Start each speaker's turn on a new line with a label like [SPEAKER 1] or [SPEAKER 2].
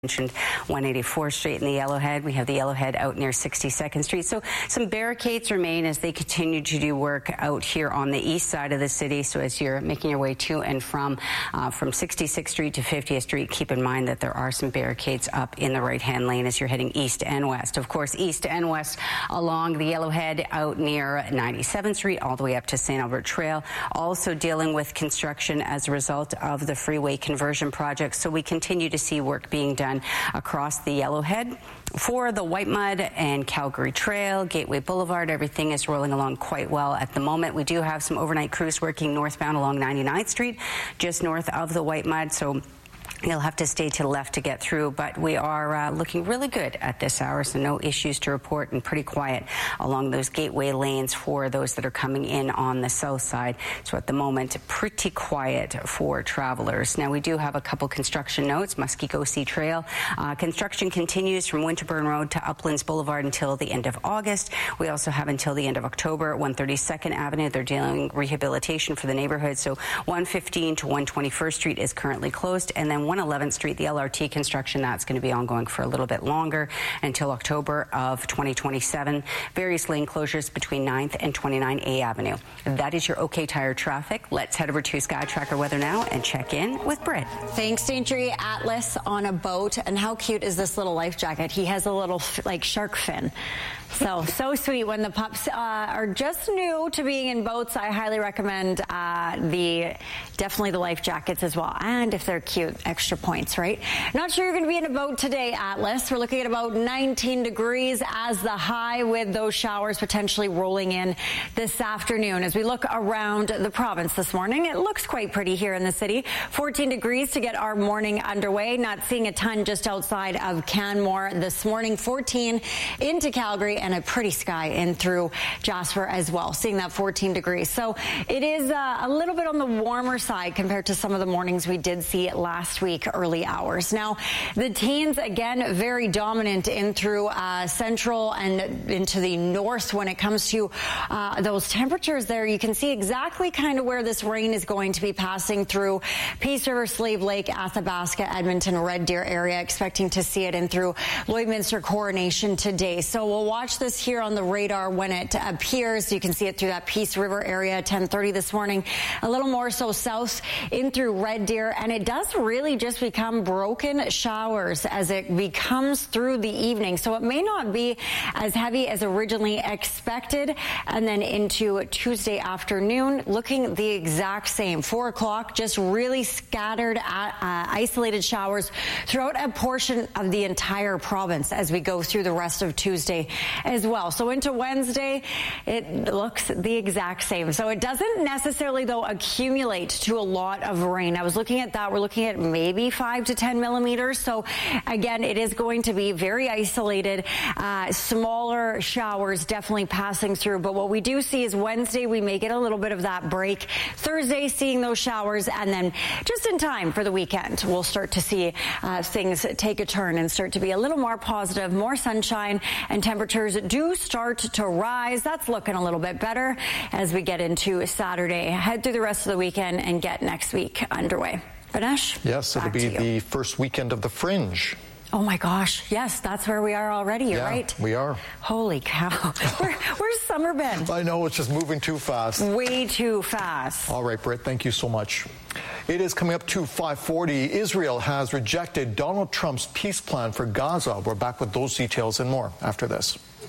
[SPEAKER 1] Mentioned 184th Street in the Yellowhead. We have the Yellowhead out near 62nd Street. So some barricades remain as they continue to do work out here on the east side of the city. So as you're making your way to and from 66th Street to 50th Street, keep in mind that there are some barricades up in the right-hand lane as you're heading east and west. Of course, east and west along the Yellowhead out near 97th Street all the way up to St. Albert Trail. Also dealing with construction as a result of the freeway conversion project. So we continue to see work being done across the Yellowhead. For the Whitemud and Calgary Trail, Gateway Boulevard, everything is rolling along quite well at the moment. We do have some overnight crews working northbound along 99th Street, just north of the Whitemud. So you'll have to stay to the left to get through, but we are looking really good at this hour, so no issues to report and pretty quiet along those gateway lanes for those that are coming in on the south side. So at the moment, pretty quiet for travelers. Now, we do have a couple construction notes. Muskego-Sea Trail. Construction continues from Winterburn Road to Uplands Boulevard until the end of August. We also have until the end of October at 132nd Avenue. They're dealing rehabilitation for the neighborhood. So 115 to 121st Street is currently closed, and then 111th Street, the LRT construction, that's going to be ongoing for a little bit longer until October of 2027. Various lane closures between 9th and 29A Avenue. That is your OK Tire traffic. Let's head over to Sky Tracker Weather now and check in with Britt.
[SPEAKER 2] Thanks, Daintree. Atlas on a boat. And how cute is this little life jacket? He has a little like shark fin. So sweet. When the pups are just new to being in boats, I highly recommend definitely the life jackets as well. And if they're cute, extra points, right? Not sure you're going to be in a boat today, Atlas. We're looking at about 19 degrees as the high, with those showers potentially rolling in this afternoon. As we look around the province this morning, it looks quite pretty here in the city. 14 degrees to get our morning underway. Not seeing a ton just outside of Canmore this morning. 14 into Calgary, and a pretty sky in through Jasper as well, seeing that 14 degrees. So it is a little bit on the warmer side compared to some of the mornings we did see last week, early hours. Now, the teens, again, very dominant in through central and into the north when it comes to those temperatures there. You can see exactly kind of where this rain is going to be passing through Peace River, Slave Lake, Athabasca, Edmonton, Red Deer area, expecting to see it in through Lloydminster, Coronation today. So we'll watch this here on the radar when it appears. You can see it through that Peace River area, 10:30 this morning. A little more so south in through Red Deer, and it does really just become broken showers as it becomes through the evening. So it may not be as heavy as originally expected. And then into Tuesday afternoon, looking the exact same. 4 o'clock, just really scattered, isolated showers throughout a portion of the entire province as we go through the rest of Tuesday as well. So into Wednesday, it looks the exact same. So it doesn't necessarily, though, accumulate to a lot of rain. I was looking at that. We're looking at maybe 5 to 10 millimeters. So again, it is going to be very isolated, smaller showers definitely passing through. But what we do see is Wednesday, we may get a little bit of that break. Thursday, seeing those showers, and then just in time for the weekend, we'll start to see things take a turn and start to be a little more positive, more sunshine, and temperatures do start to rise. That's looking a little bit better as we get into Saturday, head through the rest of the weekend, and get next week underway. Vinesh?
[SPEAKER 3] Yes, it'll be the first weekend of the Fringe.
[SPEAKER 2] Oh my gosh, yes, that's where we are already, you're right.
[SPEAKER 3] We are.
[SPEAKER 2] Holy cow. Where's summer been?
[SPEAKER 3] I know, it's just moving too fast.
[SPEAKER 2] Way too fast.
[SPEAKER 3] All right, Britt, thank you so much. It is coming up to 5:40. Israel has rejected Donald Trump's peace plan for Gaza. We're back with those details and more after this.